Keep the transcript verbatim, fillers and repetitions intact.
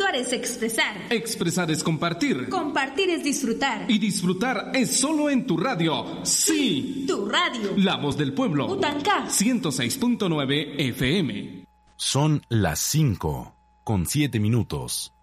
Actuar es expresar. Expresar es compartir. Compartir es disfrutar. Y disfrutar es solo en tu radio. Sí. Tu radio. La voz del pueblo. Utancá. ciento seis punto nueve F M. Son las cinco con siete minutos.